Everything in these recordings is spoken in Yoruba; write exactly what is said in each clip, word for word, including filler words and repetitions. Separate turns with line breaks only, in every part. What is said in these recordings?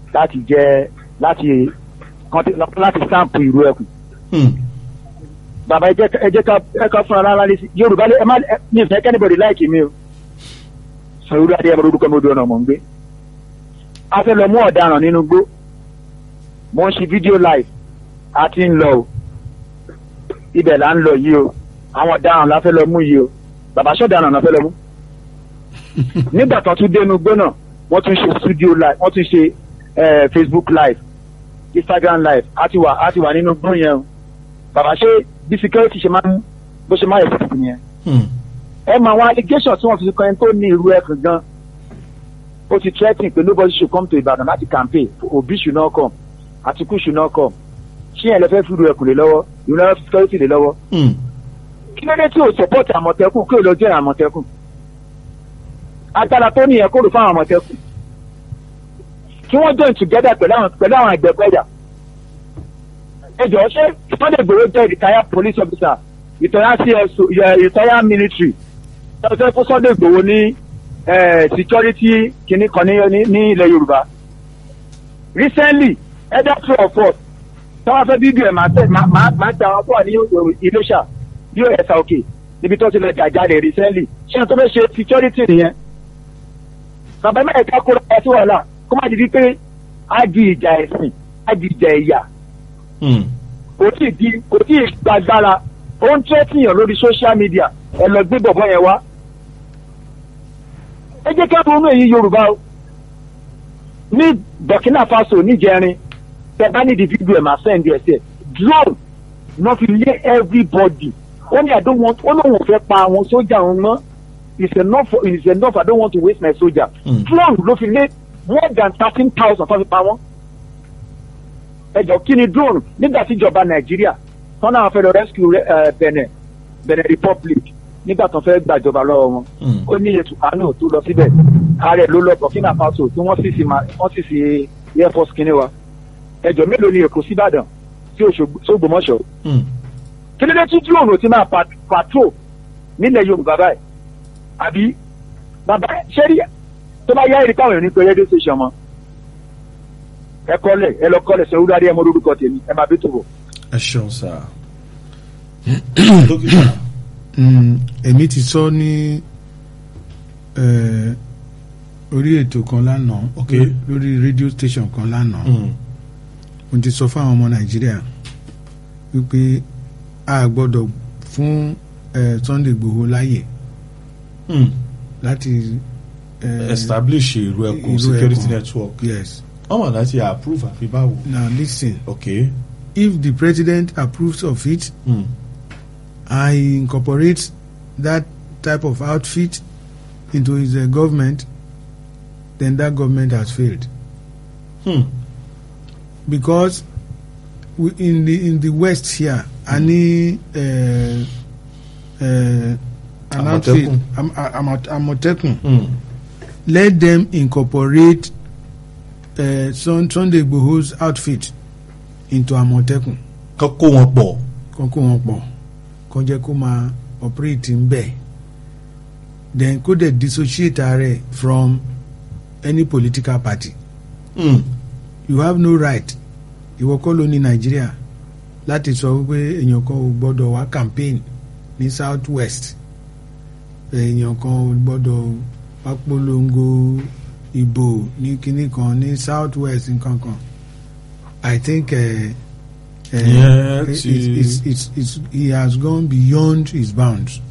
láti jẹ́ láti láti stamp ìró ẹkùn. bàbá ẹ jẹ́ ká ẹ ká fúnra rárá lé sí yorùbá ẹ má ní ìfẹ́ kẹ́nìbọ̀dì láìkì mi o sọ̀rọ̀ adé ẹ̀mọ́ lórúkọ mi ò dùn ọ̀nà mọ̀ ń gbé. a fẹ́ lọ mú ọ̀daràn nínú gbó mo ń ṣe fídíò live a ti ń lọ o ibẹ̀ là ń lọ yìí o àwọn ọ̀daràn la fẹ́ lọ mú yìí o bàbá sọ̀daràn la fẹ́ lọ mú. nígbà tó tún dénú gbó náà wọ́n tún ṣe studio live wọ́n tún ṣe Facebook live Instagram live a ti wà a ti wà nínú gbó yẹn o bàbá ṣé bí security ṣe máa ń bó ṣe máa yẹ fún mi yẹn. ẹ mọ àwọn allegation tí wọ́n fi kọ́ ẹni tó ní irú ẹ̀kún gan ó ti threatening pé nobody should come to Ìbàdàn láti campaign Obi should not come Atiku should not come ṣé yẹn lè fẹ́ fi irú ẹ̀kún lé lọ́wọ́ ìrú náà security lé lọ́wọ́. kí ló dé tí o support Àmọ̀tẹ́kùn kí o lọ jẹ́ Àmọ̀tẹ́kùn agbára tó nìyẹn kó lò fáwọn Àmọ̀tẹ́kùn kí wọ́n join together pẹ̀lú àwọn pẹ̀lú àwọn Ẹgbẹ́kọ̀yà. ẹ jọ̀ọ́ ṣé Sunday Igboho jẹ́ retired police officer retired C S O retired military ṣe fún Sunday Igboho ní security kìíní kan ní ilẹ̀ Yorùbá. recently elder two of us táwọn fẹ́ bíbí ẹ̀ máa ta àwọn fún wa ní Iléṣà ní ẹ̀sà òkè níbi tó ti lọ jàjáde recently ṣé tó fẹ́ ṣe security nìyẹn. bàbá mẹ́rin ká kóra ẹ sí wàhálà kó má di di pé á di ìjà ẹ̀sìn á di ìjà ẹ̀yà. kò tí ì di kò tí ì gbàgbára ó ń tẹ́tìyàn lórí social media ẹ lọ gbé bọ̀bọ̀ yẹn wá. ẹ jẹ́ ká ronú èyí Yorùbá o ní Burkina Faso níjẹrin tẹ bá ní di fídíò ẹ̀ máa send ẹ̀ sí ẹ̀ drone náà fi lé everybody ó ní I don't want ó lóun ò fẹ́ pa àwọn sójà òun mọ́ it's enough it's enough I don't want to waste my soldier. Mm. drone ló fi lé more than thirteen thousand tó fi pa wọ́n. ẹ jọ kí ni drone nígbà tí ìjọba Nàìjíríà tán náà fẹ́ lọ rescue Benin Benin Republic nígbà tó fẹ́ gbàjọba lọ́wọ́ wọn. ó ní ètò àánú tó lọ síbẹ̀ ààrẹ ló lọ Burkina Faso tí wọ́n sì sí wọ́n sì sí Air Force kínní wa. ẹ jọ mélòó ni Èkó sí Ìbàdàn sí Ògbómọ̀ṣọ́. kí ló dé tí drone ti máa patrol nílẹ̀ Yorùbá báyìí àbí bàbá ṣẹ́rí tó bá yá èrè káwọn èèyàn ní pé rédíò station mọ́ ẹ kọ́lẹ̀ ẹ lọ kọ́lẹ̀ sọ wúlò adé ẹ mọ orúkọ tèmi ẹ máa bí tòbọ̀.
ẹ ṣeun sá.
èmi ti sọ ní orí ètò kan lánàá lórí rédíò station kan lánàá mo ti sọ fáwọn ọmọ Nàìjíríà wípé a gbọ́dọ̀ fún Sunday Igboho láyè láti
establish ìlú ẹkùn security network.
Yes.
wọ́n wà láti approve àfi báwo.
Now listen.
Okay.
If the president approves of it, mm. I incorporate that type of outfit into his uh, government, then that government has failed. Hmm. Because we, in the in the West here, mm. any uh, uh, an outfit, I'm Àmọ̀tẹ́kùn. Mm. Let them incorporate uh, Sunday Igboho's outfit into Àmọ̀tẹ́kùn.
Kọ́ kó wọn pọ̀.
Kọ́ kó wọn pọ̀. Kọ́ jẹ́ kó máa operate ń bẹ̀. Then kó dẹ̀ dissociate ààrẹ from any political party. Mm. You have no right. Ìwọ kọ́ ló ní Nàìjíríà láti sọ wípé èèyàn kan ò gbọ́dọ̀ wá campaign ní South West. Èèyàn kan ò gbọ́dọ̀ wá polongo ìbò ní kinní kan ní South West nǹkan kan. I think uh, uh,
yeah,
it's, it's, it's, it's, he has gone beyond his bounds.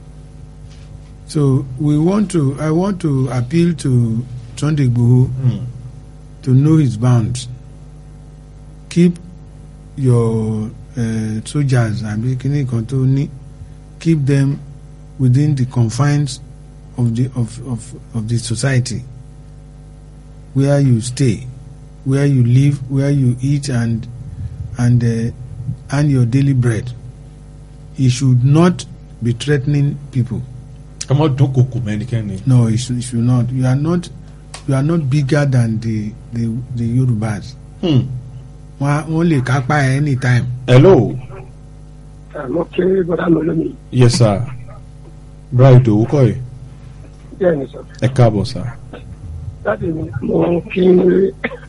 So we want to, I want to appeal to Sunday Igboho mm. to know his bounds. Keep your uh, soldiers and keep them within the confines of the of, of, of the society where you stay, where you live, where you eat and and uh, and your daily bread. He should not be threatening people. No, he should, he should not. You are not. You are not bigger than the the, the Yorubas. Hmm. Wọ́n lè kápá ẹ anytime.
Hello.
Hello, okay, but I'm not.
Yes, sir. Bright Owókọ̀ yìí.
Yes, sir.
Ẹ káàbọ̀, sir.
That is mo kí n